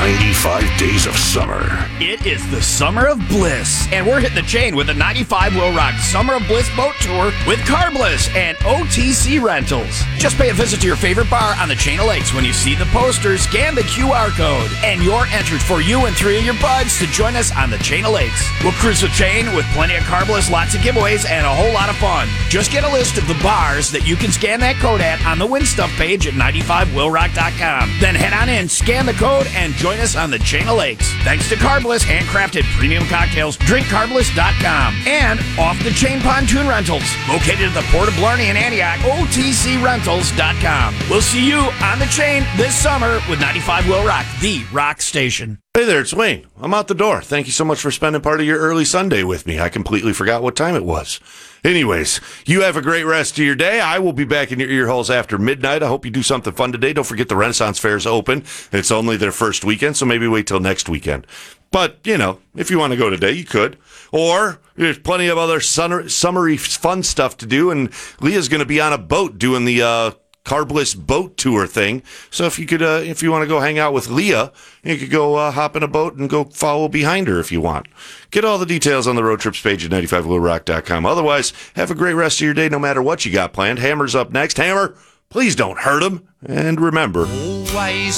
95 days of summer. It is the Summer of Bliss, and we're hitting the chain with the 95 Will Rock Summer of Bliss boat tour with Carbliss and OTC Rentals. Just pay a visit to your favorite bar on the Chain of Lakes. When you see the poster, scan the QR code, and you're entered for you and 3 of your buds to join us on the Chain of Lakes. We'll cruise the chain with plenty of Carbliss, lots of giveaways, and a whole lot of fun. Just get a list of the bars that you can scan that code at on the Win Stuff page at 95willrock.com. Then head on in, scan the code, and join us on the Chain of Lakes. Thanks to Carbliss, handcrafted premium cocktails, drinkcarbliss.com, and Off the Chain Pontoon Rentals, located at the Port of Blarney in Antioch, OTCRentals.com. We'll see you on the chain this summer with 95 Will Rock, the rock station. Hey there, it's Wayne. I'm out the door. Thank you so much for spending part of your early Sunday with me. I completely forgot what time it was. Anyways, you have a great rest of your day. I will be back in your ear holes after midnight. I hope you do something fun today. Don't forget the Renaissance Fair is open. It's only their first weekend, so maybe wait till next weekend. But, you know, if you want to go today, you could. Or there's plenty of other summery fun stuff to do, and Leah's going to be on a boat doing the Carbliss boat tour thing. So if you could, if you want to go hang out with Leah, you could go hop in a boat and go follow behind her if you want. Get all the details on the road trips page at 95willrock.com. Otherwise, have a great rest of your day no matter what you got planned. Hammer's up next. Hammer, please don't hurt him. And remember, Always